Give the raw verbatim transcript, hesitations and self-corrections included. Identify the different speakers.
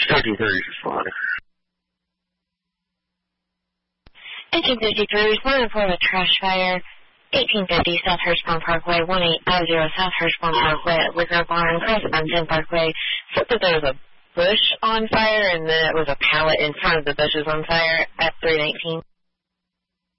Speaker 1: thirteen thirty, respond.
Speaker 2: eighteen fifty-three, responding for a trash fire. eighteen fifty South Hirschbaum Parkway, one eight five zero South Hirschbaum Parkway, Liquor Barn, across Benton Parkway. Said that there was a bush on fire and then it was a pallet in front of the bushes on fire at three nineteen.